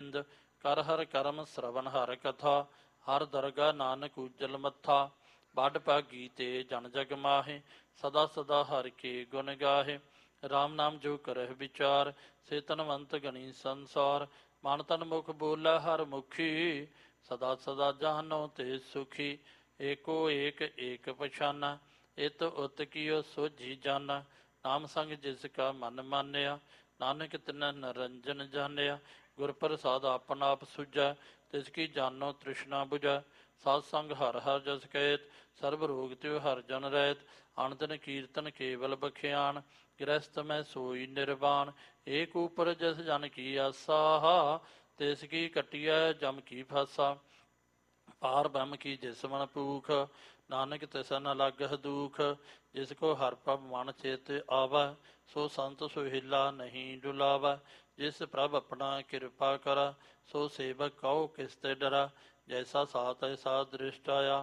ਗੋਬਿੰਦ। ਕਰ ਹਰ ਕਰਮ ਸਰਵਨ ਹਰ ਕਥਾ, ਹਰ ਦਰਗਾ ਨਾਨਕ ਉਜਲ ਮੱਥਾ। ਵੱਡ ਭਾਗੀ ਤੇ ਜਨ ਜਗ ਮਾਹੇ, ਸਦਾ ਸਦਾ ਹਰ ਕੇ ਗੁਣ ਗਾਹੇ। ਰਾਮ ਨਾਮ ਜੋ ਕਰਹਿ ਵਿਚਾਰ, ਸੇ ਧਨਵੰਤ ਗਣੀ ਸੰਸਾਰ। ਮਨ ਤਨ ਮੁਖ ਬੋਲੇ ਹਰ ਮੁਖੀ, ਸਦਾ ਸਦਾ ਜਾਨੋ ਤੇ ਸੁਖੀ। ਏਕੋ ਏਕ ਏਕ ਪਛਾਨਾ, ਇਤ ਉਤ ਕੀਓ ਸੋਝੀ ਜਾਨਾ। ਨਾਮ ਸੰਗ ਜਿਸ ਕਾ ਮਨ ਮਾਨਿਆ, ਨਾਨਕ ਤਿਨੈ ਨਰੰਜਨ ਜਾਣਿਆ। ਗੁਰ ਪ੍ਰਸਾਦ ਆਪਨ ਆਪ ਸੁਝੈ, ਤਿਸ ਕੀ ਜਾਨੋ ਤ੍ਰਿਸ਼ਨਾ ਬੁਝੈ। ਸਾਧ ਸੰਗ ਹਰ ਹਰ ਜਸ ਕਹਿਤ, ਸਰਬ ਰੋਗ ਤਿਉ ਹਰ ਜਨ ਰਹਿਤ। ਅਨ ਦਿਨ ਕੀਰਤਨ ਕੇਵਲ ਬਖਿਆਨ, ਗ੍ਰਸਤ ਮੈਂ ਸੋਈ ਨਿਰਵਾਣ। ਏਕ ਊਪਰ ਜਿਸ ਜਨ ਕੀ ਆਸਾ, ਤਿਸ ਕੀ ਕਟਿਐ ਜਮ ਕੀ ਫਾਸਾ। ਪਾਰ ਬ੍ਰਹਮ ਕੀ ਜਿਸ ਮਨ ਭੂਖ, ਨਾਨਕ ਤਿਸ ਨ ਲਾਗਹਿ ਦੂਖ। ਜਿਸ ਕੋ ਹਰ ਪ੍ਰਭ ਮਨ ਚਿਤ ਆਵੈ, ਸੋ ਸੰਤ ਸੁਹੀਲਾ ਨਹੀਂ ਡੁਲਾਵੈ। ਜਿਸ ਪ੍ਰਭ ਆਪਣਾ ਕਿਰਪਾ ਕਰਾ, ਸੋ ਸੇਵਕ ਕਉ ਕਿਸ ਤੇ ਡਰਾ। ਜੈਸਾ ਸਾ ਤੈਸਾ ਦ੍ਰਿਸ਼ਟ ਆਇਆ,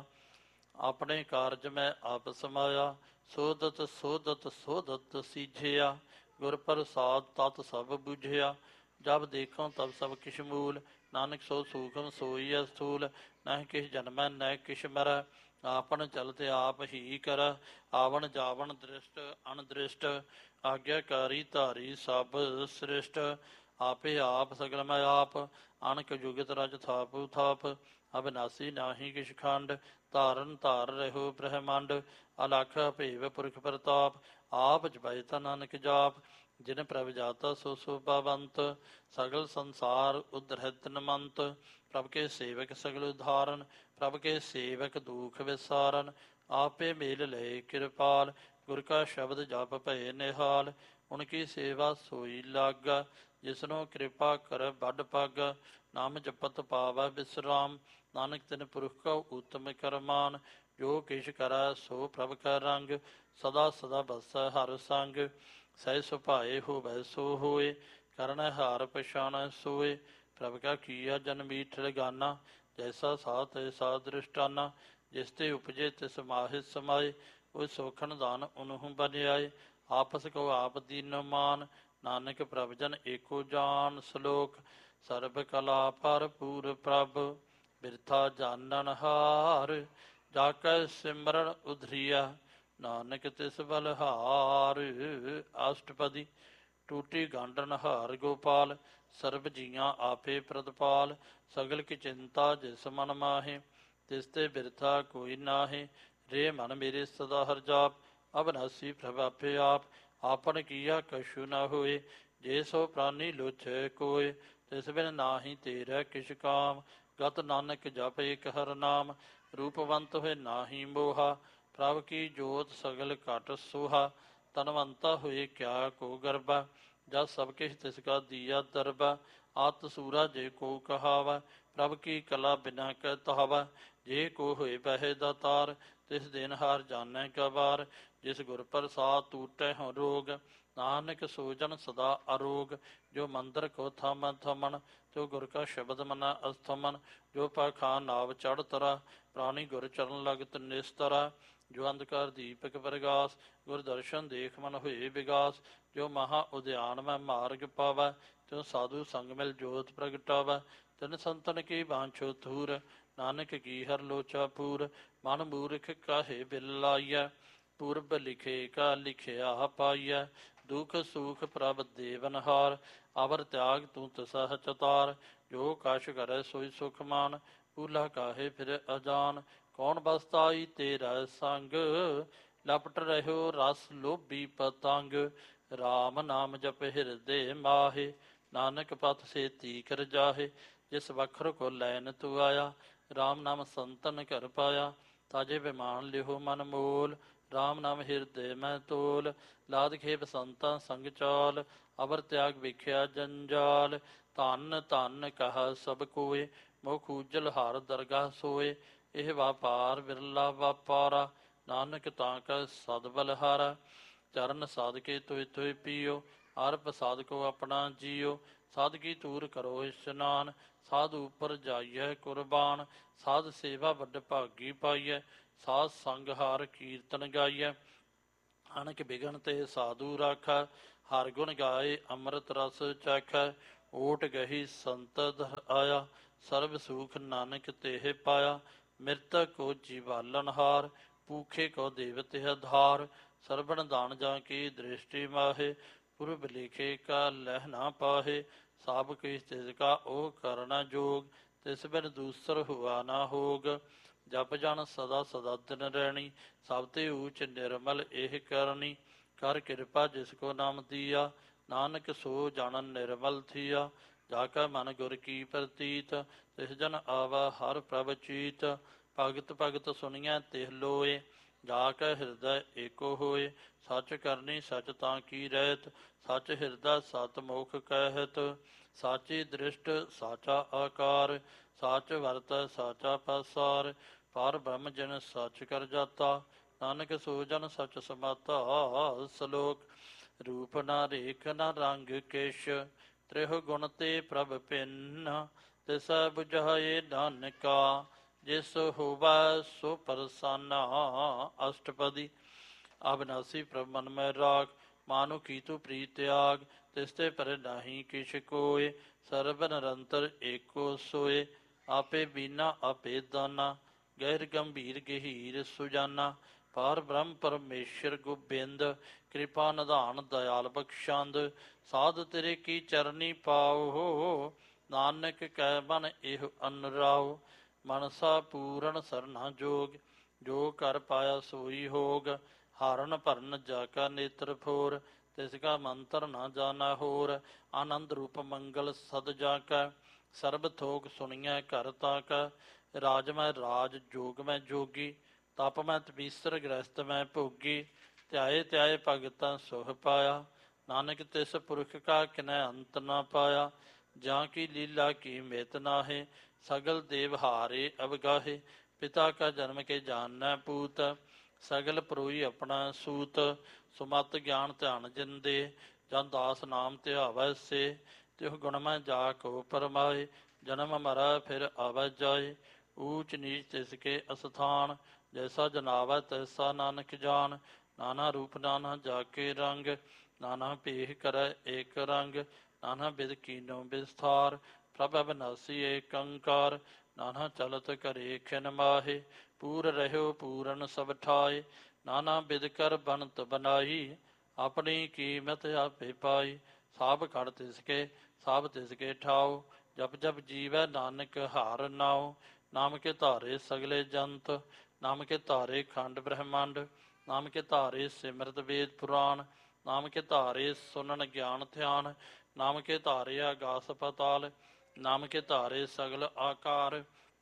ਆਪਣੇ ਕਾਰਜ ਮੈਂ ਆਪ ਸਮਾਇਆ। ਸੋਧਤ ਸੋਧਤ ਸੋਧਤ ਸੀਝਿਆ, ਗੁਰ ਪ੍ਰਸਾਦ ਤਤ ਸਭ ਬੁਝਿਆ। ਜਬ ਦੇਖੋ ਤਬ ਸਭ ਕਿਛ ਮੂਲ, ਨਾਨਕ ਸੋ ਸੂਖਮ ਸੋਈ ਅਸਥੂਲ। ਨਹਿ ਕਿਛ ਜਨਮੈ ਨਹਿ ਕਿਛ ਮਰੈ, ਆਪਨ ਚਲਤ ਆਪ ਹੀ ਕਰੈ। ਆਵਣ ਜਾਵਣ ਦ੍ਰਿਸ਼ਟ ਅਣਦ੍ਰਿਸ਼ਟ, ਆਗਿਆਕਾਰੀ ਧਾਰੀ ਸਭ ਸ੍ਰਿਸ਼ਟ। ਆਪੇ ਆਪ ਸਗਲ ਮੈਂ ਆਪ, ਅਣਕ ਜੁਗਤ ਰਜ ਥਾਪੁ ਥਾਪ। ਅਬਿਨਾਸੀ ਨਾਹੀ ਕਿਛ ਖੰਡ, ਧਾਰਨ ਧਾਰ ਰਹਿਓ ਬ੍ਰਹਮੰਡ। ਅਲਖ ਅਭੇਵ ਪੁਰਖ ਪ੍ਰਤਾਪ, ਆਪ ਜਪੈ ਤਾ ਨਾਨਕ ਜਾਪ। ਜਿਨ ਪ੍ਰਭ ਜਾਤਾ ਸੋ ਸੋਭਾਵੰਤ, ਸਗਲ ਸੰਸਾਰ ਉਧਰਹਿ ਤਿਨਮੰਤ। ਪ੍ਰਭ ਕੇ ਸੇਵਕ ਸਗਲ ਉਧਾਰਨ, ਪ੍ਰਭ ਕੇ ਸੇਵਕ ਦੁਖ ਵਿਸਾਰਨ। ਆਪੇ ਮੇਲ ਲਏ ਕਿਰਪਾਲ, ਗੁਰ ਕਾ ਸ਼ਬਦ ਜਪ ਭਏ ਨਿਹਾਲ। ਉਨਕੀ ਸੇਵਾ ਸੋਈ ਲਾਗਾ, ਜਿਸਨੂੰ ਕਿਰਪਾ ਕਰੈ ਵੱਡ ਭਾਗਾ। ਨਾਮ ਜਪਤ ਪਾਵੈ ਬਿਸਰਾਮ, ਨਾਨਕ ਤਿਨ ਪੁਰਖ ਕਉ ਊਤਮ ਕਰਮਾਨ। ਜੋ ਕਿਛ ਕਰੈ ਸੋ ਪ੍ਰਭ ਕੈ ਰੰਗ, ਸਦਾ ਸਦਾ ਬਸੈ ਹਰ ਸੰਗ। ਸਹਿ ਸੁਭਾਏ ਹੋਵੈ ਸੋ ਹੋਏ, ਕਰਨੈ ਹਾਰ ਪਛਾਣੈ ਸੋਏ। ਪ੍ਰਭ ਕਾ ਕੀਆ ਜਨ ਮੀਠ ਗਾਨਾ, ਜੈਸਾ ਸਾ ਤੈਸਾ ਦ੍ਰਿਸ਼ਟਾਨਾ। ਜਿਸ ਤੇ ਉਪਜੇ ਤਿਸ ਮਾਹਿ ਸਮਾਏ, ਉਹ ਸੋਖਣ ਦਾਨ ਉਨਹੂ ਬਨਿਆਏ। ਆਪਸ ਕੋ ਆਪ ਦੀਨੋ ਮਾਨ, ਨਾਨਕ ਪ੍ਰਭ ਜਨ ਏਕੋ ਜਾਨ। ਸਲੋਕ ਸਰਬ ਕਲਾ ਭਰਪੂਰ ਪ੍ਰਭ, ਬਿਰਥਾ ਜਾਨਨ ਹਾਰ। ਜਾ ਕੈ ਸਿਮਰਨ ਉਧਰੀਆ, ਨਾਨਕ ਤਿਸ ਬਲਹਾਰ। ਅਸ਼ਟਪਦੀ। ਟੂਟੀ ਗਾਂਡਨ ਹਾਰ ਗੋਪਾਲ, ਸਰਬ ਜੀਆਂ ਆਪੇ ਪ੍ਰਤਪਾਲ। ਸਗਲ ਕੀ ਚਿੰਤਾ ਜਿਸ ਮਨ ਮਾਹੇ, ਤਿਸ ਤੇ ਬਿਰਥਾ ਕੋਈ ਨਾਹੇ। ਰੇ ਮਨ ਮੇਰੇ ਸਦਾ ਹਰ ਜਾਪ, ਅਬਨਾਸੀ ਪ੍ਰਭ ਆਪੇ ਆਪ। ਆਪਨ ਕੀਆ ਕਛੂ ਨ ਹੋਏ, ਜੇ ਸੋ ਪ੍ਰਾਨੀ ਲੋਚੈ ਕੋਇ। ਤਿਸ ਬਿਨ ਨਾਹੀ ਤੇਰੈ ਕਿਛ ਕਾਮ, ਗਤ ਨਾਨਕ ਜਪ ਏਕ ਹਰ ਨਾਮ। ਰੂਪਵੰਤ ਹੋਏ ਨਾਹੀ ਮੋਹਾ, ਪ੍ਰਭ ਕੀ ਜੋਤ ਸਗਲ ਘਟ ਸੋਹਾ। ਤਨਵੰਤਾ ਹੋਏ ਕਿਆ ਕੋ ਗਰਬਾ, ਜਦ ਸਭ ਕਿਛ ਤਿਸ ਕਾ ਦੀਆ ਦਰਬਾ। ਆਤ ਸੂਰਾ ਜੇ ਕੋ ਕਹਾਵੈ, ਪ੍ਰਭ ਕੀ ਕਲਾ ਬਿਨਾ ਕੈ ਧਾਵੈ। ਜੇ ਕੋ ਹੋਏ ਬਹਿ ਦਾਤਾਰ, ਤਿਸ ਦਿਨ ਹਾਰ ਜਾਣੈ ਗਵਾਰ। ਜਿਸ ਗੁਰ ਪ੍ਰਸਾਦ ਟੂਟੈ ਹਉ ਰੋਗ, ਨਾਨਕ ਸੋ ਜਨ ਸਦਾ ਅਰੋਗ। ਜੋ ਮੰਦਰ ਕੋ ਥਮ ਥਮਨ, ਤਿਉ ਗੁਰ ਕਾ ਸ਼ਬਦ ਮਨੈ ਅਸਥਮਨ। ਜੋ ਪਾਖਾਨ ਨਾਵ ਚੜ੍ਹ ਤਰਾ, ਪ੍ਰਾਣੀ ਗੁਰ ਚਰਨ ਲਗਤ ਨਿਸਤਰਾ। ਜੋ ਅੰਧਕਾਰ ਦੀਪਕ ਪ੍ਰਗਾਸ, ਗੁਰ ਦਰਸ਼ਨ ਦੇਖ ਮਨ ਹੋਏ ਵਿਗਾਸ। ਜੋ ਮਹਾ ਉਦਿਆਨ ਮੈਂ ਮਾਰਗ ਪਾਵੈ, ਤਿਉ ਸਾਧੂ ਸੰਗ ਮਿਲ ਜੋਤ ਪ੍ਰਗਟਾਵੈ। ਤਿਨ ਸੰਤਨ ਕੀ ਬਾਂਛੋ ਥੂਰ, ਨਾਨਕ ਕੀ ਹਰ ਲੋਚਾ ਪੂਰ। ਮਨ ਮੂਰਖ ਕਾਹੇ ਬਿਲ ਲਾਈਐ, ਪੂਰਬ ਲਿਖੇ ਕਾ ਲਿਖਿਆ ਪਾਈਐ। ਦੁਖ ਸੁਖ ਪ੍ਰਭ ਦੇਵਨਹਾਰ, ਅਵਰ ਤਿਆਗ ਤੂੰ ਤਸਹਿ ਚਤਾਰ। ਜੋ ਕਛ ਕਰੈ ਸੋਈ ਸੁਖ ਮਾਨ, ਭੂਲਾ ਕਾਹੇ ਫਿਰ ਅਜਾਨ। ਕੌਣ ਬਸਤਾਈ ਤੇਰਾ ਸੰਗ, ਲਪਟ ਰਹਿਓ ਰਸ ਲੋਭੀ ਪਤੰਗ। ਰਾਮ ਨਾਮ ਜਪ ਹਿਰਦੇ ਮਾਹੇ, ਨਾਨਕ ਪਥ ਸੇਤੀ ਕਰ ਜਾਹੇ। ਜਿਸ ਵਖਰ ਕੋ ਲੈਨ ਤੂੰ ਆਇਆ, ਰਾਮ ਨਾਮ ਸੰਤਨ ਘਰ ਪਾਇਆ। ਤਾਜੇ ਬਿਮਾਨ ਲਿਹੋ ਮਨ ਮੋਲ, ਰਾਮ ਨਾਮ ਹਿਰਦੇ ਮੈਂ ਤੋਲ। ਲਾਦ ਖੇਪ ਸੰਤਾਂ ਸੰਗ ਚਾਲ, ਅਵਰ ਤਿਆਗ ਵੇਖਿਆ ਜੰਜਾਲ। ਧਨ ਧਨ ਕਹਾ ਸਭ ਕੋਏ, ਮੁਖ ਉਜਲ ਹਰ ਦਰਗਾਹ ਸੋਏ। ਇਹ ਵਾਪਾਰ ਬਿਰਲਾ ਵਾਪਾਰਾ, ਨਾਨਕ ਤਾਂ ਕਾ ਸਦ ਬਲਹਾਰਾ। ਚਰਨ ਸਾਧਕੇ ਤੋਇ ਤੋਇ ਪੀਓ, ਹਰ ਪ੍ਰਸਾਦ ਕੋ ਆਪਣਾ ਜੀਓ। ਸਾਧਕੀ ਤੂਰ ਕਰੋ ਇਸ਼ਨਾਨ, ਸਾਧ ਉਪਰ ਜਾਈਐ ਕੁਰਬਾਨ। ਸਾਧ ਸੇਵਾ ਵੱਡ ਭਾਗੀ ਪਾਈਐ, ਸਾਧ ਸੰਗ ਹਾਰ ਕੀਰਤਨ ਗਾਈਐ। ਅਣਖ ਬਿਗਨ ਤੇ ਸਾਧੂ ਰਾਖੈ, ਹਰ ਗੁਣ ਗਾਏ ਅੰਮ੍ਰਿਤ ਰਸ ਚਾਖੈ। ਓਟ ਗਹੀ ਸੰਤ ਦਰ ਆਇਆ, ਸਰਬ ਸੁਖ ਨਾਨਕ ਤੇਹ ਪਾਇਆ। ਮ੍ਰਿਤਕ ਕੋ ਜੀਵਾਲਨ ਹਾਰ, ਭੂਖੇ ਕੋ ਦੇਵ ਤਿਹ ਧਾਰ। ਸਰਬਣ ਦਾਨ ਜਾ ਕੀ ਦ੍ਰਿਸ਼ਟੀ ਮਾਹੇ, ਪੁਰਬ ਲਿਖੇ ਕਾ ਲਹਿ ਨਾ ਪਾਹੇ। ਸਭ ਕਿਛ ਤਿਸ ਕਾ ਉਹ ਕਰਨਾ ਜੋਗ, ਤਿਸ ਬਿਨ ਦੂਸਰ ਹੁਆ ਨਾ ਹੋਗ। ਜਪ ਜਨ ਸਦਾ ਸਦਾ ਦਿਨ ਰਹਿਣੀ, ਸਭ ਤੇ ਊਚ ਨਿਰਮਲ ਇਹ ਕਰਨੀ। ਕਰ ਕਿਰਪਾ ਜਿਸ ਕੋ ਨਾਮ ਦੀਆ, ਨਾਨਕ ਸੋ ਜਨ ਨਿਰਮਲ ਥੀਆ। ਜਾ ਕਾ ਮਨ ਗੁਰ ਕੀ ਪ੍ਰਤੀਤ, ਤਿਸ ਜਨ ਆਵਾ ਹਰ ਪ੍ਰਭ ਚੀਤ। ਭਗਤ ਭਗਤ ਸੁਣੀਐ ਤਿਹ ਲੋਏ, ਜਾ ਕੈ ਹਿਰਦੈ ਏਕੋ ਹੋਏ। ਸੱਚ ਕਰਨੀ ਸਚ ਤਾਂ ਕੀ ਰਹਿਤ, ਸੱਚ ਹਿਰਦਾ ਸਤ ਮੁਖ ਕਹਿਤ। ਸਾਚੀ ਦ੍ਰਿਸ਼ਟ ਸਾਚਾ ਆਕਾਰ, ਸਾਚ ਵਰਤੈ ਸਾਚਾ ਪਾਸਾਰ। ਪਰ ਬ੍ਰਹਮ ਜਿਨ ਸੱਚ ਕਰ ਜਾਤਾ, ਨਾਨਕ ਸੋ ਜਨ ਸਚ ਸਮਾਤਾ। ਸਲੋਕ ਰੂਪ ਨਾ ਰੇਖ ਨਾ ਰੰਗ ਕੇਸ਼, ਤ੍ਰਿਹੁ ਗੁਣ ਤੇ ਪ੍ਰਭ ਭਿੰਨ। ਤਿਸੈ ਬੁਝਾਏ ਨਾਨਕਾ, ਜਿਸ ਹੋਵੈ ਸੋ ਪ੍ਰਸੰਨਾ। ਅਸ਼ਟਪਦੀ ਅਬਿਨਾਸੀ ਪ੍ਰਭ ਮਨ ਮੈਂ ਰਾਗ, ਮਾਨੁ ਕੀਤੂ ਪ੍ਰੀਤ ਤਿਆਗ। ਤਿਸ ਤੇ ਪਰੇ ਨਾਹੀ ਕਿਛ ਕੋਇ, ਸਰਬ ਨਿਰੰਤਰ ਏਕੋ ਸੋਇ। ਆਪੇ ਬੀਨਾ ਆਪੇ ਦਾਨਾ, ਗਹਿਰ ਗੰਭੀਰ ਗਹੀਰ ਸੁਜਾਨਾ। ਪਾਰ ਬ੍ਰਹਮ ਪਰਮੇਸ਼ਰ ਗੋਬਿੰਦ, ਕਿਰਪਾ ਨਿਧਾਨ ਦਇਆਲ ਬਖਸ਼ੰਦ। ਸਾਧ ਤੇਰੇ ਕੀ ਚਰਨੀ ਪਾਓ, ਨਾਨਕ ਕੈ ਮਨ ਇਹ ਅਨਰਾਓ। ਮਨਸਾ ਪੂਰਨ ਸਰਨਾ ਜੋਗ, ਜੋ ਕਰ ਪਾਇਆ ਸੋਈ ਹੋਗ। ਹਾਰਨ ਭਰਨ ਜਾ ਕਾ ਨੇਤਰ ਫੋਰ, ਤਿਸ ਕਾ ਮੰਤਰ ਨਾ ਜਾਣਾ ਹੋਰ। ਆਨੰਦ ਰੂਪ ਮੰਗਲ ਸਦ ਜਾ ਕੈ, ਸਰਬ ਥੋਕ ਸੁਣੀਐ ਘਰ ਤਾ ਕੈ। ਰਾਜ ਮੈਂ ਰਾਜ ਜੋਗ ਮੈਂ ਜੋਗੀ, ਤਪ ਮੈਂ ਤਪੀਸਰ ਗ੍ਰਸਤ ਮੈਂ ਭੋਗੀ। ਧਿਆਏ ਧਿਆਏ ਭਗਤਾਂ ਸੁਖ ਪਾਇਆ, ਨਾਨਕ ਤਿਸ ਪੁਰਖ ਕਾ ਕਿਨੈ ਅੰਤ ਨਾ ਪਾਇਆ। ਜਾਂ ਕੀ ਲੀਲਾ ਕੀ ਮਿਤ ਨਾਹੇ, ਸਗਲ ਦੇਵ ਹਾਰੇ ਅਵਗਾਹੇ। ਪਿਤਾ ਕਾ ਜਨਮ ਕੇ ਜਾਣੈ ਪੂਤ, ਸਗਲ ਪਰੋਈ ਆਪਣਾ ਸੂਤ। ਸੁਮਤ ਗਿਆਨ ਧਿਆਨ ਜਿਨ ਦੇ, ਜਨ ਦਾਸ ਨਾਮ ਧਿਆਵੈ ਸੇ। ਤਿਹੁ ਗੁਣ ਮੈਂ ਜਾ ਕੋ ਪਰਮਾਏ, ਜਨਮ ਮਰੈ ਫਿਰ ਆਵੈ ਜਾਏ। ਊਚ ਨੀਚ ਤਿਸ ਕੇ ਅਸਥਾਨ, ਜੈਸਾ ਜਨਾਵੈ ਤੈਸਾ ਨਾਨਕ ਜਾਨ। ਨਾਨਾ ਰੂਪ ਨਾਨਾ ਜਾ ਕੇ ਰੰਗ, ਨਾਨਾ ਭੇਖ ਕਰੈ ਏਕ ਰੰਗ। ਨਾਨਾ ਬਿਦ ਕੀਨੋ ਬਿਸਥਾਰ, ਪ੍ਰਭ ਅਬਿਨਾਸੀ ਏਕ ਓੰਕਾਰ। ਨਾਨਾ ਚਲਤ ਘਰੇ ਖਿਨ ਮਾਹੇ, ਪੂਰ ਰਹਿਓ ਪੂਰਨ ਸਭ ਠਾਏ। ਨਾਨਾ ਬਿਦ ਕਰ ਬਨਤ ਬਨਾਈ, ਆਪਣੀ ਕੀਮਤ ਆਪੇ ਪਾਈ। ਸਭ ਘੜ ਤਿਸ ਕੇ ਸਭ ਤਿਸ ਕੇ ਠਾਓ, ਜਪ ਜਪ ਜੀਵੈ ਨਾਨਕ ਹਰਿ ਨਾਉ। ਨਾਮ ਕੇ ਧਾਰੇ ਸਗਲੇ ਜੰਤ, ਨਾਮ ਕੇ ਧਾਰੇ ਖੰਡ ਬ੍ਰਹਮੰਡ। ਨਾਮ ਕੇ ਧਾਰੇ ਸਿਮਰਤ ਵੇਦ ਪੁਰਾਣ, ਨਾਮ ਕੇ ਧਾਰੇ ਸੁਨਨ ਗਿਆਨ ਧਿਆਨ। ਨਾਮ ਕੇ ਧਾਰੇ ਆਗਾਸ ਪਤਾਲ, ਨਾਮ ਕੇ ਧਾਰੇ ਸਗਲ ਆਕਾਰ।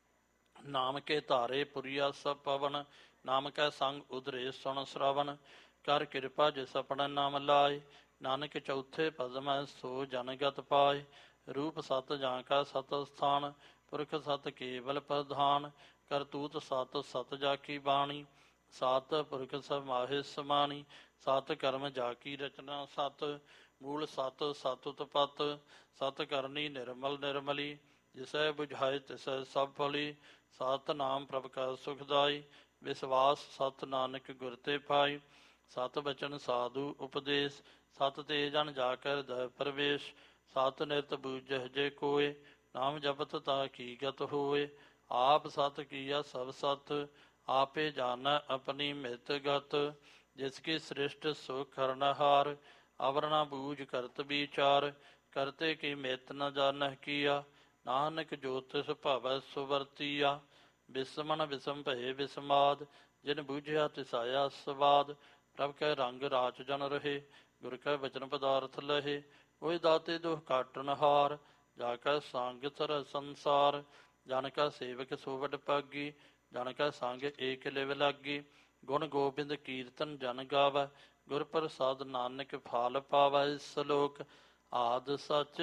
ਨਾਮ ਕੇ ਧਾਰੇ ਪੁਰੀਆ ਸਭ ਪਵਨ, ਨਾਮ ਕੈ ਸੰਗ ਉਧਰੇ ਸੁਣ ਸ਼ਰਵਨ। ਕਰ ਕਿਰਪਾ ਜਿਸ ਆਪਣਾ ਨਾਮ ਲਾਏ, ਨਾਨਕ ਚੌਥੇ ਪਦ ਮੈਂ ਸੋ ਜਨਗਤ ਪਾਏ। ਰੂਪ ਸਤ ਜਾਂ ਕਾ ਸਤ ਸਥਾਨ, ਪੁਰਖ ਸਤ ਕੇਵਲ ਪ੍ਰਧਾਨ। ਕਰਤੂਤ ਸਤ ਸਤ ਜਾ ਕੀ ਬਾਣੀ, ਸਤ ਪੁਰਖ ਸਮਾਹਿ ਸਮਾਣੀ। ਸਤ ਕਰਮ ਜਾ ਕੀ ਰਚਨਾ ਸਤ, ਮੂਲ ਸਤ ਸਤ ਉਤਪਤ। ਸਤ ਕਰਨੀ ਨਿਰਮਲ ਨਿਰਮਲੀ, ਜਿਸੈ ਬੁਝਾਏ ਤਿਸੈ ਸਭ ਫਲੀ। ਸਤ ਨਾਮ ਪ੍ਰਭ ਕਾ ਸੁਖਦਾਈ, ਵਿਸਵਾਸ ਸਤ ਨਾਨਕ ਗੁਰ ਤੇ ਪਾਈ। ਸਤ ਬਚਨ ਸਾਧੂ ਉਪਦੇਸ਼, ਸਤ ਤੇ ਜਨ ਜਾ ਕਰ ਹਿਰਦੈ ਪ੍ਰਵੇਸ਼। ਸਤ ਨਿਰਤ ਬੂਝਹਿ ਜੇ ਕੋਇ, ਨਾਮ ਜਪਤ ਤਾ ਕੀ ਗਤ ਹੋਏ। ਆਪ ਸਤ ਕੀਆ ਸਭ ਸਤ, ਆਪੇ ਜਾਣੈ ਆਪਣੀ ਮਿਤ ਗਤ। ਜਿਸ ਕੀ ਸ੍ਰਿਸ਼ਟ ਸੋ ਕਰਨਹਾਰ, ਅਵਰ ਨਾ ਬੂਝ ਕਰਤ ਵਿਚਾਰ। ਕਰਤੇ ਕੀ ਮਿਤ ਨ ਜਾਣਹਿ ਕੀਆ, ਨਾਨਕ ਜੋ ਤਿਸ ਭਾਵੈ ਸੋ ਵਰਤੀਆ। ਬਿਸਮਨ ਬਿਸਮ ਭਏ ਬਿਸਮਾਦ, ਜਿਨ ਬੂਝਿਆ ਤਿਸ ਆਇਆ ਸਵਾਦ। ਪ੍ਰਭ ਕੈ ਰੰਗ ਰਾਚ ਜਨ ਰਹੇ, ਗੁਰ ਕੈ ਬਚਨ ਪਦਾਰਥ ਲਹੇ। ਓਏ ਦਾਤੇ ਦੁਖ ਕਾਟਨ ਹਾਰ, ਜਾ ਕੈ ਸੰਗ ਸਰ ਸੰਸਾਰ। ਜਨ ਕਾ ਸੇਵਕ ਸੋ ਵਡ ਭਾਗੀ, ਜਨ ਕਾ ਸੰਗ ਏਕ ਲਿਵ ਲਾਗੀ। ਗੁਣ ਗੋਬਿੰਦ ਕੀਰਤਨ ਜਨ ਗਾਵੈ, ਗੁਰ ਪ੍ਰਸਾਦ ਨਾਨਕ ਫਲ ਪਾਵੈ। ਸਲੋਕ ਆਦਿ ਸਚ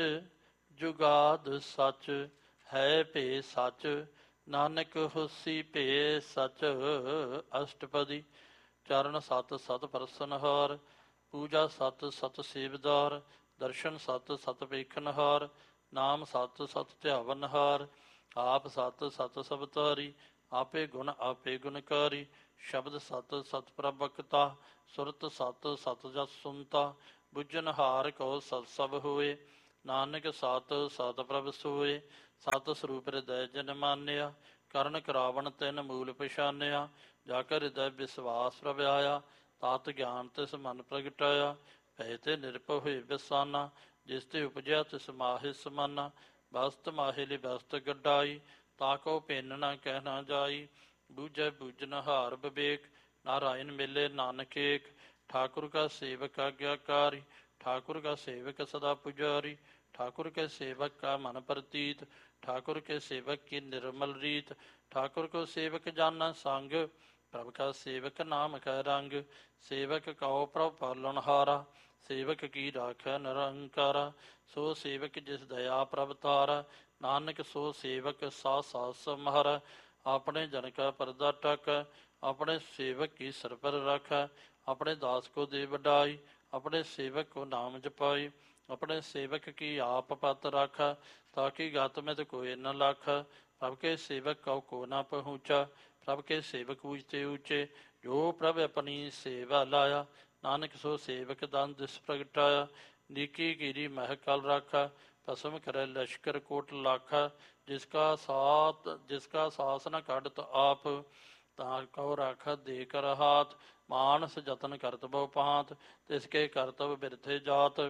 ਜੁਗਾਦ ਸਚ, ਹੈ ਭੇ ਸਚ, ਨਾਨਕ ਹੋਸੀ ਭੇ ਸਚ। ਅਸ਼ਟਪਦੀ ਚਰਨ ਸਤ ਸਤ ਪਰਸਨਹਾਰ, ਪੂਜਾ ਸਤ ਸਤ ਸੇਵਦਾਰ। ਦਰਸ਼ਨ ਸਤ ਸਤ ਵੇਖਨਹਾਰ, ਨਾਮ ਸਤ ਸਤ ਧਿਆਵਨਹਾਰ। ਆਪ ਸਤ ਸਤ ਸਭ ਤਾਰੀ, ਆਪੇ ਗੁਣ ਆਪੇ ਗੁਣਕਾਰੀ। ਸ਼ਬਦ ਸਤ ਸਤ ਪ੍ਰਭਕਤਾ, ਸੁਰਤ ਸਤ ਸਤ ਜਸ ਸੁਨਤਾ। ਬੁੱਝਨਹਾਰ ਕੋ ਸਤ ਸਭ ਹੋਏ, ਨਾਨਕ ਸਤ ਸਤ ਪ੍ਰਭ ਸੋਏ, ਸਤ ਸਰੂਪ ਹਿਰਦੈ ਜਿਨ ਮਾਨਿਆ, ਕਰਨ ਕਰਾਵਣ ਤਿਨ ਮੂਲ ਪਛਾਨਿਆ, ਜਾ ਕਰ ਹਿਰਦੈ ਵਿਸਵਾਸ ਪ੍ਰਭ ਆਇਆ, ਤਾਤ ਗਿਆਨ ਤਿਸ ਮਨ ਪ੍ਰਗਟਾਇਆ, ਭੈ ਤੇ ਨਿਰਭਉ ਹੋਏ ਬਿਸਾਨਾ, ਜਿਸ ਤੇ ਉਪਜਿਆ ਤਿਸ ਮਾਹਿ ਸਮਾਨਾ, ਬਸਤ ਮਾਹਿ ਲਈ ਬਸਤ ਗੱਡਾਈ, ਤਾਕੋ ਭਿੰਨ ਨਾ ਕਹਿ ਨਾ ਜਾਈ, ਬੂਝੈ ਬੂਝਨ ਹਾਰ ਵਿਵੇਕ, ਨਾਰਾਇਣ ਮਿਲੇ ਨਾਨਕ ਏਕ, ठाकुर का सेवक आज्ञाकारी, ठाकुर का सेवक सदा पुजारी, ठाकुर के सेवक का मन प्रतीत, ठाकुर के सेवक की निर्मल रीत, ठाकुर को सेवक जाना संग, प्रभ का सेवक नाम का रंग, सेवक कहो प्रभ पालनहारा, सेवक की राख निरंकारा, सो सेवक जिस दया प्रभ तारा, नानक सो सेवक सा सा सम्हारा, अपने जन का पर्दा टक, अपने सेवक की सर पर रख, अपने दास को दे बढ़ाई, अपने सेवक को नाम जपाई, अपने सेवक की आप पत राखा, ताकि गत में तो कोई न लाखा, प्रभ के सेवक को न पहुँचा, प्रभ के सेवक ऊंचे ऊंचे, जो प्रभ अपनी सेवा लाया, नानक सो सेवक दान दिस प्रगटाया, नीकी गिरी महकल राखा, भस्म करे लश्कर कोट लाखा, जिसका सास न काढ़त आप, तार कहो राखा दे कर हाथ, मानस जतन करत बहु पांत, तिसके करतब बिरथे जात,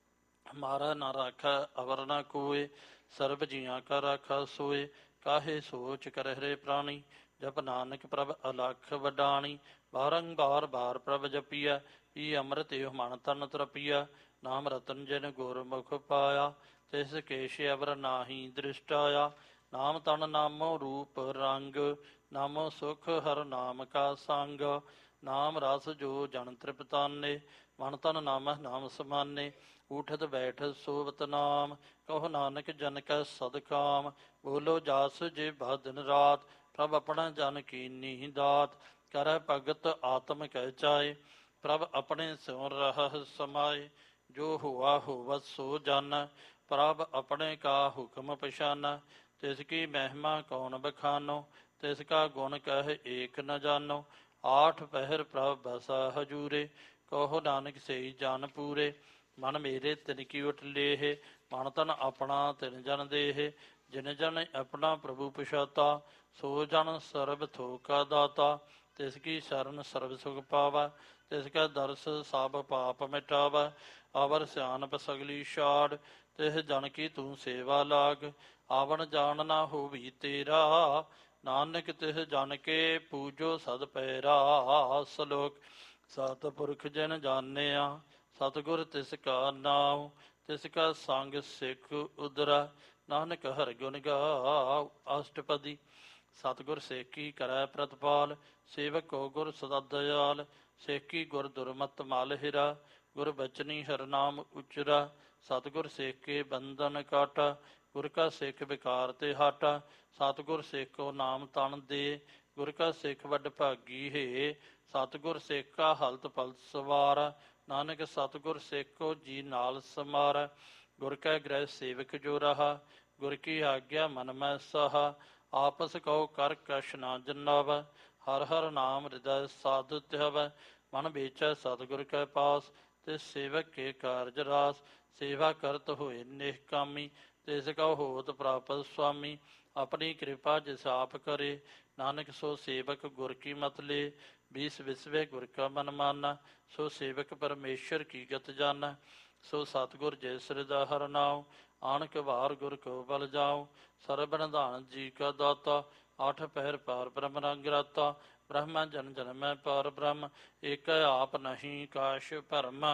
मारा न राखा अवर न कोय, सर्ब जियां का राखा सोए, काहे सोच कर हरे प्राणी, जप नानक प्रभ अलख वडाणी, बारंबार बार प्रभ जपिया, पी अमृत एव मन तन तरपिया, नाम रतन जिन गुरमुख पाया, तिस केश अवर नाही दृष्ट आया, नाम तन नामो रूप रंग, नामो सुख हर नाम का संग, नाम रस जो जन तृप्ताने, मन तन नाम नाम समाने, उठत बैठत सोवत नाम, कहो नानक जन का सदकाम, बोलो जास जे बह दिन रात, प्रभ अपना जन कीनी दात, कर भगत आत्म कह चाय, प्रभ अपने स्यों रह समाए, जो हुआ होवत सो जाना, प्रभ अपने का हुक्म पछाना, तिसकी महिमा कौन बखानो, तिसका गुण कह एक न जानो, आठ पहर प्रभ बसा हजूरे, कहो नानक सही जान पूरे, मन मेरे तिन की उठ लेह, मन तन अपना तिन जन देह, जिन जन अपना प्रभु पछाता, सो जन सर्ब थोका दाता, तिसकी शरण सर्ब सुख पावा, तिसका दर्श सब पाप मिटावा, अवर सियानप सगली छाड़, तिस जन की तू सेवा लाग, आवन जान ना होवी तेरा, नानक तिस जन के पूजो सद पैरा, सलोक सतपुरख जिन जानिया, सतगुर तिसका नाम, तिसका संग सिख उदरा, नानक हर गुण गाओ अष्टपदी, सतगुर सेकी करै प्रतिपाल, सेवक को गुर सदा दयाल, सेकी गुर दुर्मत माल हिरा, गुर बचनी हर नाम उचरा, सतगुर सेके बंधन काटा, गुर का सिख विकार ते हाटा, सतगुर सिख को नाम तन दे, गुर का सिख वड भागी है, सतगुर सिख का हलत पलत सवार, नानक सतगुर सिख को जी नाल समार, गुर का गृह सेवक जो रहा, गुर की आज्ञा मन में सहा, आपस कहो कर कश ना जन्नाव, हर हर नाम हृदय साधु त्यव, मन बेचै सतगुर के पास, तिस सेवक के कारज रास, सेवा करत होए निहकामी, तिसका होत प्राप्त स्वामी, अपनी कृपा जिस आप करे, नानक सो सेवक गुर की मत ले, बीस विसवे गुर का मन माना, सो सेवक परमेश्वर की गत जाना, सो सतगुर जय श्रदा हर नाम, आनक वार गुर को बल जाओ, सर्ब निधान जी का दाता, आठ पहर पार ब्रह्म रंगराता, ब्रह्मा जन जन में पार ब्रह्म, एक आप नहीं काश भरम,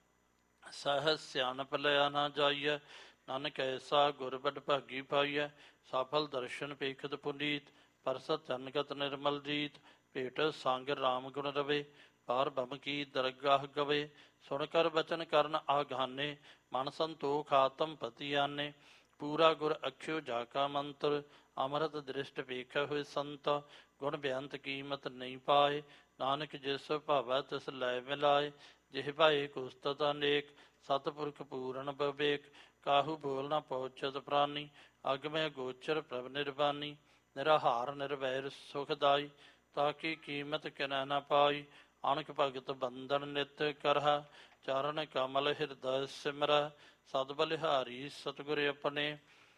सहज सियानप लिया ना जाइए, नानक ऐसा गुर बड भागी पाइय, सफल दर्शन पेखत पुनीत, परसत जनगत निर्मल रीत, भेट संग राम गुण रवे, पार बम की दरगाह गवे, सुनकर बचन करन आघाने, मन संतोख आत्म पति आने, पूरा गुर अक्षु जाका मंत्र, अमृत दृष्ट पेख हुए संत, गुण बेअंत कीमत नहीं पाए, नानक जिस भावै तिस लै मिलाए, जिह भाए कुस्तत अनेक, सतपुरख पूਰਨ बवेक, काहू बोल न पहुँचत प्राणी, अग में गोचर प्रभ निर्वाणी, निराहार निर्वैर सुखदाई, ताकि कीमत किन न पाई, ਅਣਖ ਭਗਤ ਬੰਧਨ ਨਿਤ ਕਰਹ, ਚਰਨ ਕਮਲ ਹਿਰਦੈ ਸਿਮਰੈ, ਸਦ ਬਲਿਹਾਰੀ ਸਤਿਗੁਰ ਆਪਣੇ।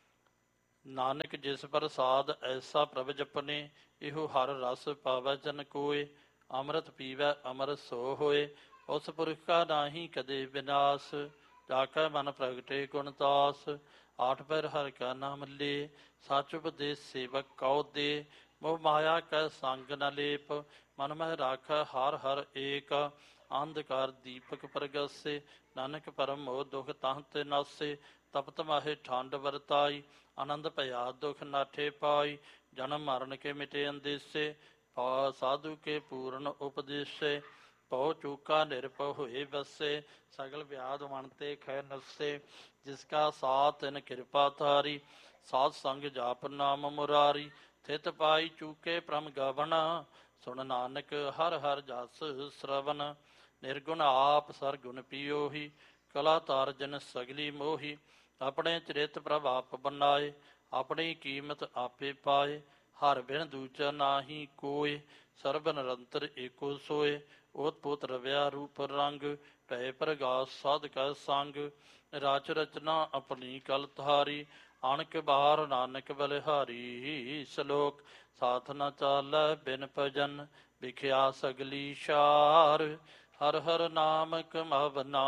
ਨਾਨਕ ਜਿਸ ਪ੍ਰਸਾਦ ਐਸਾ ਪ੍ਰਭ ਜਪਨੇ, ਇਹੋ ਹਰ ਰਸ ਪਾਵੈ ਜਨ ਕੋਇ, ਅੰਮ੍ਰਿਤ ਪੀਵੈ ਅਮਰ ਸੋ ਹੋਏ, ਉਸ ਪੁਰਖ ਕਾ ਨਾਹੀ ਕਦੇ ਵਿਨਾਸ਼, ਜਾ ਕੈ ਮਨ ਪ੍ਰਗਟੇ ਗੁਣਤਾਸ, ਆਠ ਪੈਰ ਹਰਿ ਕਾ ਨਾਮ ਲੇ, ਸਚ ਉਪਦੇਸ ਸੇਵਕ ਕਉ ਦੇ, ਮੋਹ ਮਾਇਆ ਕੈ ਸੰਗ ਨ ਲੇਪ, ਮਨ ਮਹਿ ਰਾਖੈ ਹਰ ਹਰ ਏਕ, ਅੰਧਕਾਰ ਦੀਪਕ ਪ੍ਰਗਾਸੇ, ਨਾਨਕ ਪਰਮ ਮੋਹ ਦੁਖ ਤਾਹ ਤੇ ਨਾਸੇ, ਤਪਤ ਮਾਹੇ ਠੰਡ ਵਰਤਾਈ, ਆਨੰਦ ਭਇਆ ਦੁਖ ਨਾਠੇ ਪਾਈ, ਜਨਮ ਮਰਨ ਕੇ ਮਿਟੇ ਅੰਦੇਸੇ, ਸਾਧੂ ਕੇ ਪੂਰਨ ਉਪਦੇਸੇ, ਪਉ ਚੂਕਾ ਨਿਰਭਉ ਹੋਏ ਵਸੇ, ਸਗਲ ਵਿਆਦ ਮਨ ਤੇ ਖੈ ਨਸੇ, ਜਿਸ ਕਾ ਸਾਥ ਤਿਨ ਕਿਰਪਾ ਧਾਰੀ, ਸਾਧ ਸੰਗ ਜਾਪ ਨਾਮ ਮੁਰਾਰੀ, ਥਿਤ ਪਾਈ ਚੂਕੇ ਪ੍ਰਮ ਗਵਨ, ਸੁਣ ਨਾਨਕ ਹਰ ਹਰ ਜਸ ਸਰਵਨ, ਨਿਰਗੁਣ ਆਪ ਸਰਗੁਣ ਪਿਓਹੀ, ਕਲਾ ਤਾਰ ਜਨ ਸਗਲੀ ਮੋਹੀ, ਆਪਣੇ ਚਰਿਤ ਪ੍ਰਭ ਆਪ ਬਨਾਏ, ਆਪਣੀ ਕੀਮਤ ਆਪੇ ਪਾਏ, ਹਰ ਬਿਨ ਦੂਜਾ ਨਾਹੀ ਕੋਇ, ਸਰਬ ਨਿਰੰਤਰ ਏਕੋ ਸੋਏ, ਓਤ ਪੋਤ ਰਵਿਆ ਰੂਪ ਰੰਗ, ਢਏ ਪ੍ਰਗਾਸ ਸਾਧ ਕੈ ਸੰਗ, ਰਾਚ ਰਚਨਾ ਆਪਣੀ ਕਲ ਧਾਰੀ, ਅਣਕ ਬਾਰ ਨਾਨਕ ਬਲਿਹਾਰੀ, ਸਲੋਕ ਸਾਥ ਨ ਚਾਲੈ ਬਿਨ ਭਜਨ, ਵਿਖਿਆ ਸਗਲੀ ਸ਼ਾਰ, ਹਰ ਹਰ ਨਾਮ ਕਮਾਵਨਾ,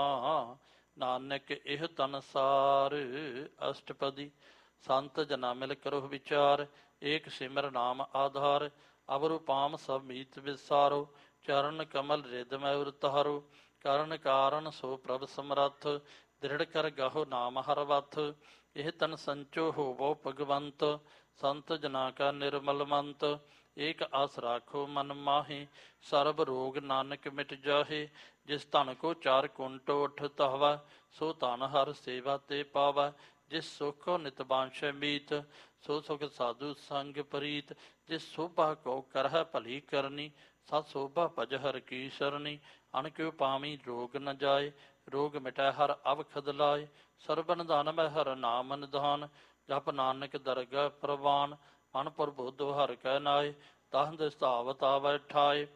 ਨਾਨਕ ਇਹ ਤਨਸਾਰ। ਅਸ਼ਟਪਦੀ। ਸੰਤ ਜਨਾ ਮਿਲ ਕਰੋ ਵਿਚਾਰ, ਏਕ ਸਿਮਰ ਨਾਮ ਆਧਾਰ, ਅਵਰੁ ਪਾਮ ਸਭ ਮੀਤ ਵਿਸਾਰੋ, ਚਰਨ ਕਮਲ ਰਿਦ ਮੈਂ ਉਰਤਾਰੋ, ਕਰਨ ਕਾਰਨ ਸੋ ਪ੍ਰਭ ਸਮਰੱਥ, ਦ੍ਰਿੜ ਕਰ ਗਾਹੋ ਨਾਮ ਹਰ ਵਥ, ਇਹ ਤਨ ਸੰਚੋ ਹੋਵੋ ਭਗਵੰਤ, ਸੰਤ ਜਨਾ ਕਾ ਨਿਰਮਲ ਮੰਤ, ਏਕ ਆਸ ਰਾਖੋ ਮਨ ਮਾਹੀ, ਸਰਬ ਰੋਗ ਨਾਨਕ ਮਿਟ ਜਾਹੇ, ਜਿਸ ਧਨ ਕੋ ਚਾਰ ਕੁੰਟ ਉਠ ਧਾਵੈ, ਸੋ ਧਨ ਹਰ ਸੇਵਾ ਤੇ ਪਾਵੈ, ਜਿਸ ਸੁਖ ਨਿਤ ਬਾਂਛੈ ਮੀਤ, ਸੋ ਸੁਖ ਸਾਧੂ ਸੰਗ ਪ੍ਰੀਤ, ਜਿਸ ਸੋਭਾ ਕੋ ਕਰਹਿ ਭਲੀ ਕਰਨੀ, ਸਤ ਸੋਭਾ ਭਜ ਹਰ ਕੀ ਸਰਨੀ, ਅਣਕਿਉ ਪਾਮੀ ਰੋਗ ਨ ਜਾਏ, ਰੋਗ ਮਿਟੈ ਹਰ ਅਵਖਦ ਲਾਏ, ਸਰਬਨ ਧਨ ਮੈਂ ਹਰ ਨਾਮ ਨਿਧਾਨ, ਜਪ ਨਾਨਕ ਦਰਗਹ ਪ੍ਰਵਾਨ, ਮਨ ਪ੍ਰਬੁੱਧ ਹਰਿ ਕੈ ਨਾਏ, ਤਾਹ ਦਿਸ ਧਾਵਤ ਆਵੈ ਠਾਏ,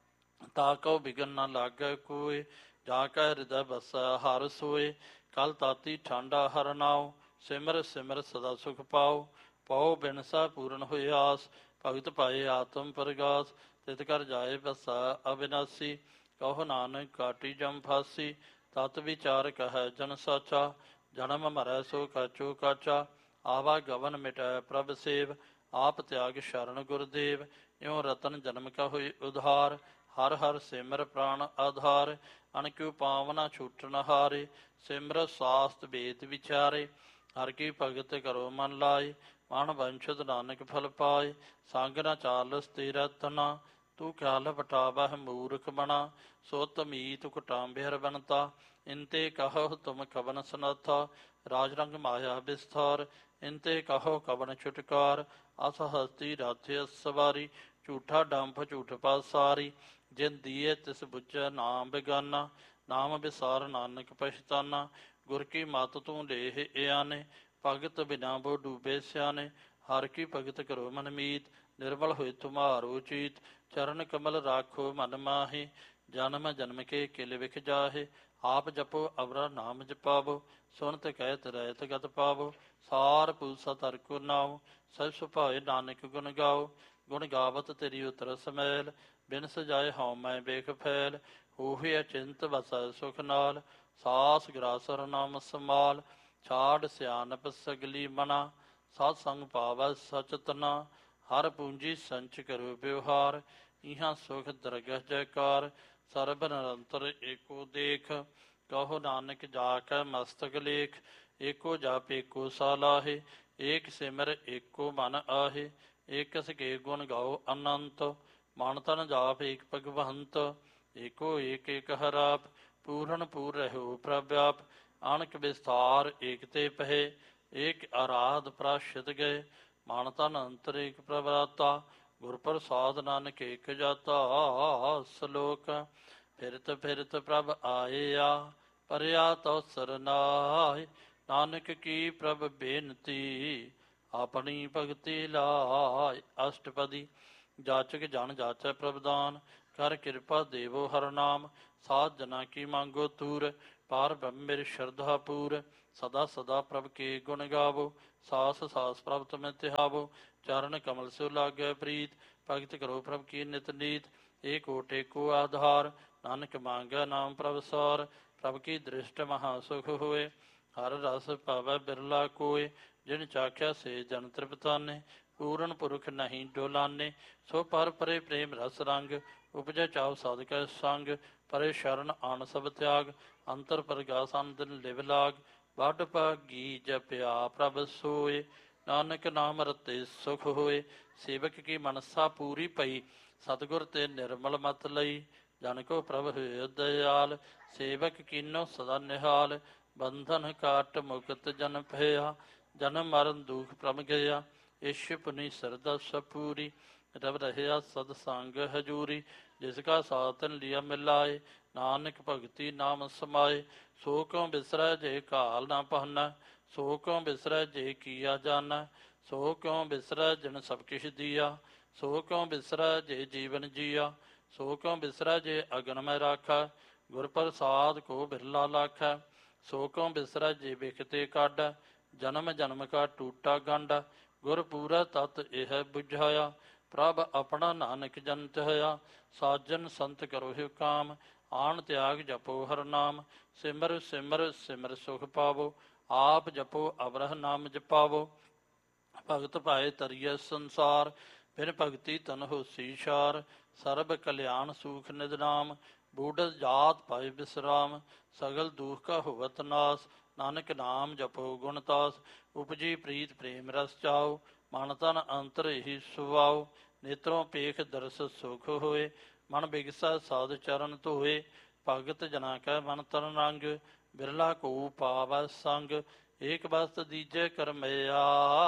ਤਾ ਕਉ ਬਿਗਨ ਨ ਲਾਗੈ ਕੋਇ, ਜਾ ਕੈ ਹਿਰਦੈ ਬਸੈ ਹਰਿ ਸੋਇ, ਕਲ ਤਾਤੀ ਠਾਂਡਾ ਹਰਿ ਨਾਉ, ਸਿਮਰ ਸਿਮਰ ਸਦਾ ਸੁਖ ਪਾਉ, ਪਉ ਬਿਨਸਾ ਪੂਰਨ ਹੋਇ ਆਸ, ਭਗਤ ਪਾਏ ਆਤਮ ਪ੍ਰਗਾਸ, ਤਿਤ ਕਰ ਜਾਏ ਬਸੈ ਅਬਿਨਾਸੀ, ਕਹੋ ਨਾਨਕ ਕਾਟੀ ਜਮ ਫਾਸੀ, ਤਤ ਵਿਚਾਰ ਕਹੈ ਜਨ ਸਾਚਾ, ਜਨਮ ਮਰੈ ਸੋ ਕਾਚੋ ਕਾਚਾ, ਆਵਾ ਗਵਨ ਮਿਟੈ ਪ੍ਰਭ ਸੇਵ, ਆਪ ਤਿਆਗ ਸ਼ਰਨ ਗੁਰਦੇਵ, ਇਉ ਰਤਨ ਜਨਮ ਕਾ ਹੋਈ ਉਧਾਰ, ਹਰ ਹਰ ਸਿਮਰ ਪ੍ਰਾਣ ਆਧਾਰ, ਅਣਕਿਉ ਪਾਵਨਾ ਛੂਟਣ ਹਾਰੇ, ਸਿਮਰ ਸਾਸਤ ਵੇਦ ਵਿਚਾਰੇ, ਹਰ ਕੀ ਭਗਤ ਕਰੋ ਮਨ ਲਾਏ, ਮਨ ਵੰਸ਼ਦ ਨਾਨਕ ਫਲ ਪਾਏ, ਸੰਗ ਨ ਚਾਲਸ ਤੇਰਾ ਤਨਾ, ਤੂੰ ਖਿਆਲ ਪਟਾਵਹਿ ਮੂਰਖ ਬਣਾ, ਸੁਤ ਮੀਤ ਕੁਟਾਂਬਿਹਰ ਬਣਤਾ, ਇਨਤੇ ਕਹੋ ਤੁਮ ਕਵਨ ਸਨਾਥਾ, ਰਾਜ ਰੰਗ ਮਾਇਆ ਵਿਸਥਾਰ, ਇਨਤੇ ਕਹੋ ਕਵਨ ਛੁਟਕਾਰ, ਅਸ ਹਸਤੀ ਰਾਥੇ ਸਵਾਰੀ, ਝੂਠਾ ਡੰਫ ਝੂਠ ਪਾਸਾਰੀ, ਜਿਨ ਦੀਏ ਤਿਸ ਬੁੱਝੈ ਨਾਮ ਬੇਗਾਨਾ, ਨਾਮ ਵਿਸਾਰ ਨਾਨਕ ਪਛਤਾਨਾ, ਗੁਰ ਕੀ ਮਤ ਤੂੰ ਲੇਹ ਇਆਨੇ, ਭਗਤ ਬਿਨਾ ਬੋ ਡੂਬੇ ਸਿਆਨੇ, ਹਰ ਕੀ ਭਗਤ ਕਰੋ ਮਨ ਮੀਤ, ਨਿਰਮਲ ਹੋਏ ਤੁਮਾਰੋ ਚੀਤ, ਚਰਨ ਕਮਲ ਰਾਖੋ ਮਨ ਮਾਹੀ, ਜਨਮ ਜਨਮ ਕੇ ਕਿਲ ਵਿਖ ਜਾਹੇ, ਆਪ ਜਪੋ ਅਵਰਾ ਨਾਮ ਜਪਾਵੋ, ਸੁਣਤ ਕਹਿਤ ਰਹਿਤ ਗਤ ਪਾਵੋ, ਸਾਰ ਪੂਸਾ ਤਰ ਕੋ ਨਾਉ, ਸਭ ਸੁਭਾਏ ਨਾਨਕ ਗੁਣ ਗਾਓ, ਗੁਣ ਗਾਵਤ ਤੇਰੀ ਉਤਰ ਸਮੈਲ, ਬਿਨ ਸਜਾਏ ਹਉ ਮੈਂ ਵੇਖ ਫੈਲ, ਹੋਏ ਅਚਿੰਤ ਵਸੈ ਸੁਖ ਨਾਲ, ਸਾਸ ਗ੍ਰਾਸ ਹਰਿ ਨਾਮ ਸਮਾਲ, ਛਾੜ ਸਿਆਨਪ ਸਗਲੀ ਮਨਾ, ਸਾਧ ਸੰਗ ਪਾਵੈ ਸਚ ਤਨਾ, ਹਰ ਪੂੰਜੀ ਸੰਚ ਕਰੋ ਵਿਵਹਾਰ, ਇਹਾਂ ਸੁਖ ਦਰਗਹ ਜੈਕਾਰ, ਸਰਬ ਨਿਰੰਤਰ ਏਕੋ ਦੇਖ, ਕਹੋ ਨਾਨਕ ਜਾ ਕੈ ਮਸਤਕ ਲੇਖ, ਏਕੋ ਜਪ ਏਕੋ ਸਾਲਾਹੇ, ਏਕ ਸਿਮਰ ਏਕੋ ਮਨ ਆਹੇ, ਏਕਸ ਕੇ ਗੁਣ ਗਾਓ ਅਨੰਤ, ਮਨ ਤਨ ਜਾਪ ਏਕ ਭਗਵੰਤ, ਏਕੋ ਏਕ ਏਕ ਹਰਾਪ, ਪੂਰਨ ਪੂਰ ਰਹਿਓ ਪ੍ਰਭ ਆਪ, ਅਣਕ ਵਿਸਥਾਰ ਏਕ ਤੇ ਪਹਿ, ਏਕ ਆਰਾਧ ਪ੍ਰਾਸ਼ਿਤ ਗਏ, ਮਨ ਤਨ ਅੰਤਰ ਏਕ ਪ੍ਰਭਰਾਤਾ, ਗੁਰ ਪ੍ਰਸਾਦ ਨਾਨਕ ਏਕ ਜਾਤਾ। ਸਲੋਕ। ਫਿਰਤ ਫਿਰਤ ਪ੍ਰਭ ਆਇਆ, ਪਰਿਆ ਤਉ ਸਰਨਾਏ, ਨਾਨਕ ਕੀ ਪ੍ਰਭ ਬੇਨਤੀ, ਆਪਣੀ ਭਗਤੀ ਲਾਇ। ਅਸ਼ਟਪਦੀ। ਜਾਚਕ ਜਨ ਜਾਚੈ ਪ੍ਰਭਦਾਨ, ਕਰ ਕਿਰਪਾ ਦੇਵੋ ਹਰ ਨਾਮ। ਸਾਧ ਜਨਾ ਕੀ ਮੰਗੋ ਤੂਰ, ਪਾਰ ਬ੍ਰਹਮ ਮੇਰੀ ਸ਼ਰਧਾ ਪੂਰ। ਸਦਾ ਸਦਾ ਪ੍ਰਭ ਕੇ ਗੁਣ ਗਾਵੋ, ਸਾਸ ਸਾਸ ਪ੍ਰਭ ਤੁਮੇ ਤਿਹਾਵੋ। ਚਰਨ ਕਮਲ ਸਿਉ ਲਾਗੈ ਪ੍ਰੀਤ, ਭਗਤ ਕਰੋ ਪ੍ਰਭ ਕੀ ਨਿਤ ਨੀਤ। ਏਕ ਓਟ ਏਕੋ ਆਧਾਰ, ਨਾਨਕ ਮੰਗੈ ਨਾਮ ਪ੍ਰਭ ਸਾਰ। ਪ੍ਰਭ ਕੀ ਦ੍ਰਿਸ਼ਟ ਮਹਾ ਸੁਖ ਹੋਏ, ਹਰ ਰਸ ਪਾਵੈ ਬਿਰਲਾ ਕੋਇ। ਜਿਨ ਚਾਖਿਆ ਸੇ ਜਨ ਤ੍ਰਿਪਤਾਨੇ, ਪੂਰਨ ਪੁਰਖ ਨਹੀਂ ਡੋਲਾਨੇ। ਸੋ ਪਰ ਪਰੇ ਪ੍ਰੇਮ ਰਸ ਰੰਗ, ਉਪਜੈ ਚਾਉ ਸਾਧਕੈ ਸੰਗ। ਪਰੇ ਸ਼ਰਨ ਆਣ ਸਭ ਤਿਆਗ, ਅੰਤਰ ਪਰਗਾਸ ਦਿਨ ਲਿਵ ਲਾਗ। ਵੱਡ ਭਾਗੀ ਜਪਿਆ ਪ੍ਰਭ ਸੋਏ, ਨਾਨਕ ਨਾਮ ਰਤੇ ਸੁਖ ਹੋਏ। ਸੇਵਕ ਕੀ ਮਨਸਾ ਪੂਰੀ ਪਈ, ਸਤਿਗੁਰ ਤੇ ਨਿਰਮਲ ਮਤ ਲਈ। ਜਨ ਕੋ ਪ੍ਰਭ ਹੋਇ ਦਇਆਲ, ਸੇਵਕ ਕੀਨੋ ਸਦਾ ਨਿਹਾਲ। ਬੰਧਨ ਕਾਟ ਮੁਕਤ ਜਨ ਭਇਆ, ਜਨਮ ਮਰਨ ਦੁਖ ਪ੍ਰਮ ਗਿਆ। ਇਸ਼ ਪੁਨੀ ਸਰਦਾ ਸਪੂਰੀ, ਰਬ ਰਹਿਆ ਸਦ ਸੰਗ ਹਜੂਰੀ। ਜਿਸ ਕਾ ਸਾਥਨ ਲਿਆ ਮਿਲਾਏ, ਨਾਨਕ ਭਗਤੀ ਨਾਮ ਸਮਾਏ। ਸੋ ਕਿਉ ਬਿਸਰੈ ਜੇ ਘਾਲ ਨਾ ਪਹਨੈ, ਸੋ ਕਿਉ ਬਿਸਰੈ ਜੇ ਕੀਆ ਜਾਨੈ। ਸੋ ਕਿਉ ਬਿਸਰੈ ਜਿਨ ਸਭ ਕਿਛ ਦੀਆ, ਸੋ ਕਿਉ ਬਿਸਰੈ ਜੇ ਜੀਵਨ ਜੀਆ। ਸੋ ਕਿਉ ਬਿਸਰੈ ਜੇ ਅਗਨ ਮੈਂ ਰਾਖੈ, ਗੁਰ ਪ੍ਰਸਾਦ ਕੋ ਬਿਰਲਾ ਲਾਖੈ। ਸੋ ਕਿਉ ਬਿਸਰੈ ਜੇ ਬਿਖਤੇ ਕਾਢੈ, ਜਨਮ ਜਨਮ ਕਾ ਟੂਟਾ ਗੰਢ। ਗੁਰ ਪੂਰਾ ਤਤ ਇਹ ਬੁਝਾਇਆ, ਪ੍ਰਭ ਆਪਣਾ ਨਾਨਕ ਜਨ ਧਿਆਇਆ। ਸਾਜਨ ਸੰਤ ਕਰੋ ਹਿ ਕਾਮ, ਆਣ ਤਿਆਗ ਜਪੋ ਹਰ ਨਾਮ। ਸਿਮਰ ਸਿਮਰ ਸਿਮਰ ਸੁਖ ਪਾਵੋ, ਆਪ ਜਪੋ ਅਵਰਹ ਨਾਮ ਜਪਾਵੋ। ਭਗਤ ਭਾਏ ਤਰੀਐ ਸੰਸਾਰ, ਬਿਨ ਭਗਤੀ ਤਨ ਹੋਸੀ ਛਾਰ। ਸਰਬ ਕਲਿਆਣ ਸੂਖ ਨਿਦ ਨਾਮ, ਬੂਢ ਜਾਤ ਪਾਏ ਬਿਸਰਾਮ। ਸਗਲ ਦੁਖ ਕਾ ਹੋਵਤ ਨਾਸ, ਨਾਨਕ ਨਾਮ ਜਪੋ ਗੁਣ ਤਾਸ। ਉਪਜੀ ਪ੍ਰੀਤ ਪ੍ਰੇਮ ਰਸ ਚਾਓ, ਮਨ ਤਨ ਅੰਤਰ ਇਹੀ ਸੁਭਾਓ। ਨੇਤਰੋਂ ਪੇਖ ਦਰਸ ਸੁਖ ਹੋਏ, ਮਨ ਬਿਗਸੈ ਸਾਧ ਚਰਨ ਧੋਏ। ਭਗਤ ਜਨਾ ਕੈ ਮਨ ਤਨ ਰੰਗ, ਬਿਰਲਾ ਕੋ ਪਾਵੈ ਸੰਗ। ਏਕ ਬਸਤ ਦੀਜੈ ਕਰਮਇਆ,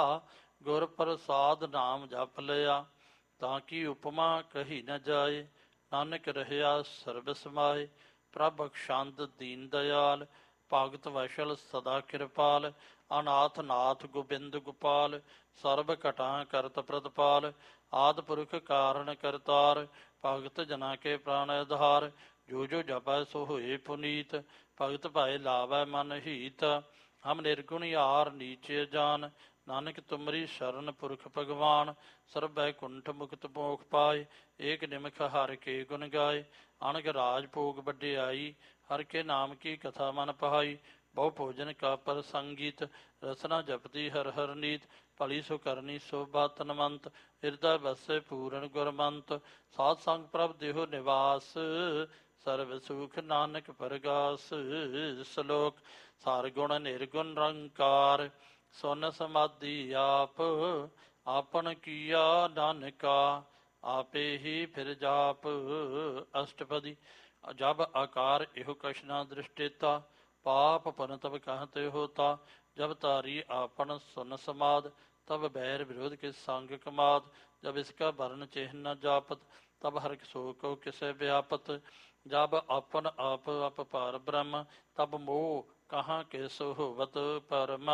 ਗੁਰ ਪ੍ਰਸਾਦ ਨਾਮ ਜਪ ਲਿਆ। ਤਾਂ ਕੀ ਉਪਮਾ ਕਹੀ ਨ ਜਾਏ, ਨਾਨਕ ਰਹਿਆ ਸਰਬ ਸਮਾਏ। ਪ੍ਰਭ ਬਖਸ਼ੰਦ ਦੀਨ ਦਇਆਲ, ਭਗਤ ਵਸ਼ਲ ਸਦਾ ਕਿਰਪਾਲ। ਅਨਾਥ ਨਾਥ ਗੋਬਿੰਦ ਗੋਪਾਲ, ਸਰਬ ਘਟਾਂ ਕਰਤ ਪ੍ਰਤਪਾਲ। ਆਦਿ ਪੁਰਖ ਕਾਰਨ ਕਰਤਾਰ, ਭਗਤ ਜਨਾ ਕੇ ਪ੍ਰਾਣ ਆਧਾਰ। ਜੋ ਜੋ ਜਪੈ ਸੋ ਹੋਏ ਪੁਨੀਤ, ਭਗਤ ਭਾਏ ਲਾਵੈ ਮਨ ਹੀਤ। ਹਮ ਨਿਰਗੁਣ ਯਾਰ ਨੀਚੇ ਜਾਨ, ਨਾਨਕ ਤੁਮਰੀ ਸ਼ਰਨ ਪੁਰਖ ਭਗਵਾਨ। ਸਰਬ ਬੈਕੁੰਠ ਮੁਕਤ ਮੋਖ ਪਾਏ, ਏਕ ਨਿਮਖ ਹਰਿ ਕੇ ਗੁਣ ਗਾਏ। ਅਣਗ ਰਾਜ ਭੋਗ ਵਡਿਆਈ, ਹਰਿ ਕੇ ਨਾਮ ਕੀ ਕਥਾ ਮਨ ਪਹਾਈ। ਬਹੁ ਭੋਜਨ ਕਾ ਪ੍ਰਸੰਗੀਤ, ਰਸਨਾ ਜਪਦੀ ਹਰ ਹਰ ਨੀਤ। ਭਲੀ ਸੋ ਕਰਨੀ ਸੋਭਾ ਤਨਵੰਤ, ਹਿਰਦੈ ਵਸੈ ਪੂਰਨ ਗੁਰਮੰਤ। ਸਾਧ ਸੰਗ ਪ੍ਰਭ ਦੇਹੋ ਨਿਵਾਸ, ਸਰਬ ਸੁਖ ਨਾਨਕ ਪਰਗਾਸ। ਸ਼ਲੋਕ ਸਾਰ ਗੁਣ ਨਿਰਗੁਣ ਨਿਰੰਕਾਰ, ਸੁਨ ਸਮਾਧੀ ਆਪ। ਆਪਨ ਕੀਆ ਨਾਨਕਾ, ਆਪੇ ਹੀ ਫਿਰ ਜਾਪ। ਅਸ਼ਟਪਦੀ। ਜਬ ਆਕਾਰ ਇਹੋ ਕਛ ਨਾ ਦ੍ਰਿਸ਼ਟੇਤਾ, ਪਾਪ ਪਨ ਤਬ ਕਹਤੇ ਹੋਤਾ। ਜਬ ਤਾਰੀ ਆਪਨ ਸੁਨ ਸਮਾਦ, तब बैर विरोध के संग कमाद। जब इसका वर्ण चिन्ह न जापत, तब हर सो को किसे व्यापत। जब अपन आप अप पार ब्रह्म, तब मोह कहाँ किस होवत परम।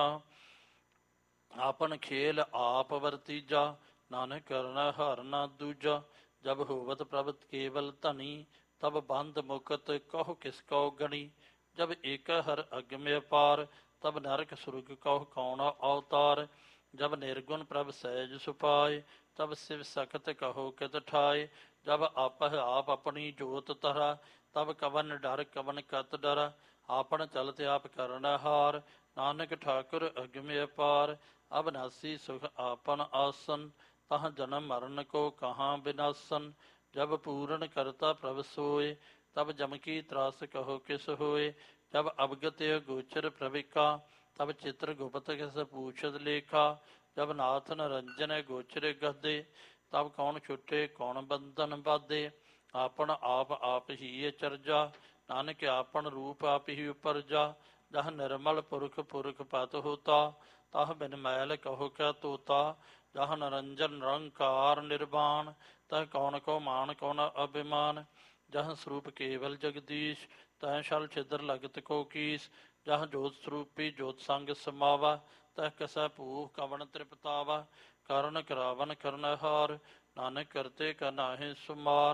आपन खेल आप वरतीजा, नानक करना हर न दूजा। जब होवत प्रभ केवल धनी, तब बंद मुकत कहो किसको गणी। जब एक हर अगम्य पार, तब नरक सुरग कहो कौन अवतार। जब निर्गुण प्रभ सहज सुपाए, तब शिव सखत कहो कित ठाए। जब आपह आप अपनी जोत तरा, तब कवन डर कवन कत डरा। आपन चलत आप करन हार, नानक ठाकुर अगम्य पार। अविनाशी सुख आपन आसन, तहाँ जन्म मरण को कहाँ विनाशन। जब पूर्ण करता प्रभ सोए, तब जम की त्रास कहो किस होए। जब अवगत गोचर प्रभिका, तब चित्र गुप्त किस पूछत लेखा। जब नाथ निरंजन गोचर गदे, तब कौन छुटे कौन बंधन बाधे। आपन आप ही चरजा, नानक आपन रूप आप ही उपरजा। जह निर्मल पुरख पुरख पत होता, तह बिन मैल कहो क्या तोता। जह निरंजन निरंकार निर्वाण, तह कौन को मान कौन अभिमान। जह स्वरूप केवल जगदीश, तह शल छिद्र लगत को कीस। जह जोत स्वरूपी जोत संग समावा, तह कसै भूख कवन तृपतावा। करण करावन करन हार, नानक करते का नाहि सुमार।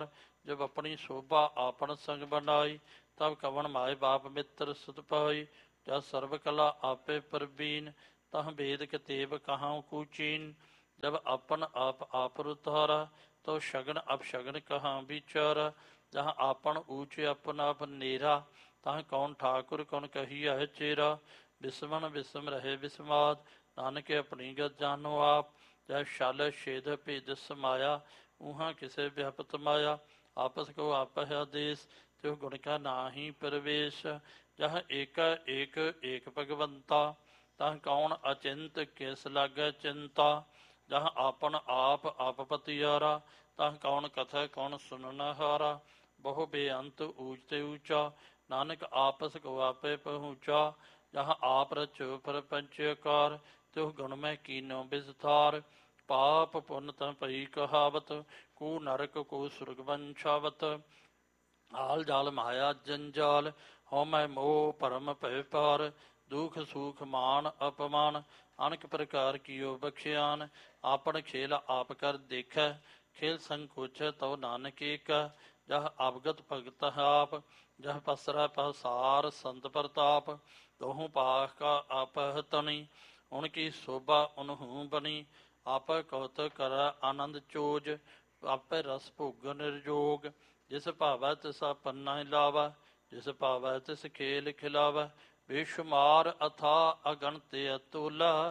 जब अपनी शोभा आपन संग बनाई, तब कवन माए बाप मित्र सुत पाई। जब सर्व कला आपे परबीन, तह वेद कतेब कहाँ कूचीन। जब अपन आप उतारा, तो शगन अपशगन कहाँ विचारा। जहाँ आपन ऊँच अपन आप नेरा, तहाँ कौन ठाकुर कौन कहिया है चेरा। बिस्मन बिस्म रहे बिस्माद, नानक अपनी गत जानो आप। जह शाल छेद भेद समाया, ऊहाँ किसे व्यापत माया। आपस को आप है आदेश, त्यो गुण का नाही प्रवेश। जह एक भगवंता, तह कौन अचिंत किस लागे चिंता। जहाँ आपन आप पतियारा, तह कौन कथा कौन सुनन हारा। बहु बेअंत ऊंचते ऊंचा, नानक आपस को आपे पहुँचा। जहाँ आप रचो प्रपंचकार, त्यो गुण में कीनो विस्तार। पाप पुन तह पई कहावत, को नरक को सुरग वंशावत। आल जाल माया जंजाल, हो मैं मोह परम भय पार। दुख सुख मान अपमान, अनेक प्रकार कियो बख्शियान। आपन खेल आप कर देखै, खेल संकोच तो नानक एक। जह अवगत भगत आप, जह पसरा पसार संत प्रताप। दोहू पाख का आपह तनी, उनकी शोभा उनहू बनी। आप कौत कर आनंद चोज, आप रस भोग निर्जोग। जिस भावै तिस पन्ना लावा, जिस भावै तिस खेल खिलावा। बेशुमार अथा अगणत अतुला,